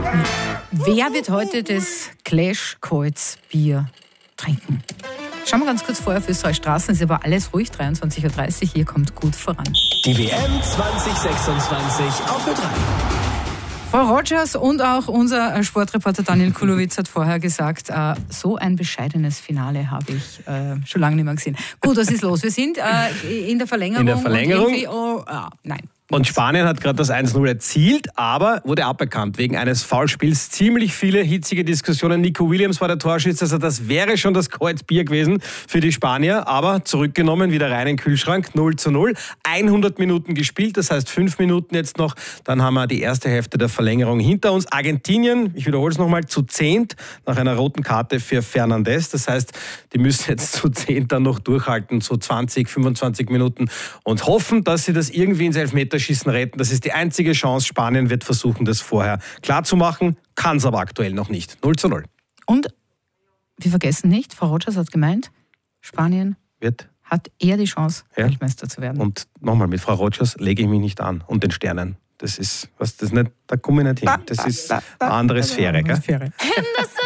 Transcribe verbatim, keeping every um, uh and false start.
Wer wird heute das Clash Calls Bier trinken? Schauen wir ganz kurz vorher auf Österreich Straßen. Es ist aber alles ruhig, dreiundzwanzig Uhr dreißig. Hier kommt gut voran. Die W M zwanzig sechsundzwanzig auf Ö drei. Frau Rogers und auch unser Sportreporter Daniel Kulowitz hat vorher gesagt, äh, so ein bescheidenes Finale habe ich äh, schon lange nicht mehr gesehen. Gut, was ist los? Wir sind äh, in der Verlängerung. In der Verlängerung. Und oh, ah, nein. Und Spanien hat gerade das eins null erzielt, aber wurde aberkannt wegen eines Foulspiels. Ziemlich viele hitzige Diskussionen. Nico Williams war der Torschütze, also das wäre schon das Kreuzbier gewesen für die Spanier, aber zurückgenommen, wieder rein in den Kühlschrank, null zu null. hundert Minuten gespielt, das heißt fünf Minuten jetzt noch, dann haben wir die erste Hälfte der Verlängerung hinter uns. Argentinien, ich wiederhole es nochmal, zu zehnt nach einer roten Karte für Fernandes. Das heißt, die müssen jetzt zu zehnt dann noch durchhalten, so zwanzig, fünfundzwanzig Minuten und hoffen, dass sie das irgendwie ins Elfmeterschießen retten. Das ist die einzige Chance. Spanien wird versuchen, das vorher klar zu machen, kann es aber aktuell noch nicht. null zu null. Und wir vergessen nicht, Frau Rogers hat gemeint, Spanien wird hat eher die Chance, ja. Weltmeister zu werden. Und nochmal, mit Frau Rogers lege ich mich nicht an. Und den Sternen. Das ist, was, das nicht, da komme ich nicht hin. Das ist eine andere Sphäre, gell?